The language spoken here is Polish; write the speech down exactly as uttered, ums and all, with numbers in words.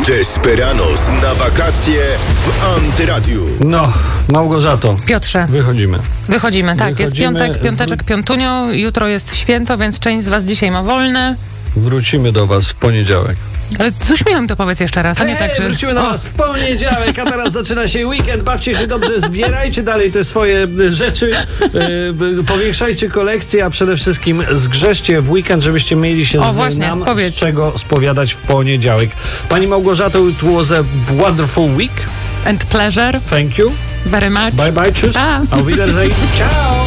Desperados na wakacje w Antyradiu. No, Małgorzato. Piotrze. Wychodzimy. Wychodzimy, tak. Wychodzimy Jest piątek, piąteczek, piątunio. Jutro jest święto, więc część z was dzisiaj ma wolne. Wrócimy do was w poniedziałek. Ale z uśmiechem to powiedz jeszcze raz, a nie Hej, tak, że... wrócimy do was w poniedziałek, a teraz zaczyna się weekend. Bawcie się dobrze, zbierajcie dalej te swoje rzeczy, yy, powiększajcie kolekcję, a przede wszystkim zgrzeszcie w weekend, żebyście mieli się O, z właśnie, nam spowiedź. z czego spowiadać w poniedziałek. Pani Małgorzato, it was a wonderful week. And pleasure. Thank you. Very much. Bye bye, tschüss. Pa. Auf Wiedersehen. Ciao.